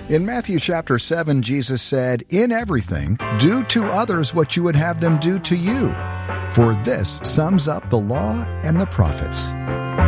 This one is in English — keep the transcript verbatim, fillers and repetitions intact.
In Matthew chapter seven, Jesus said, "In everything, do to others what you would have them do to you. For this sums up the law and the prophets."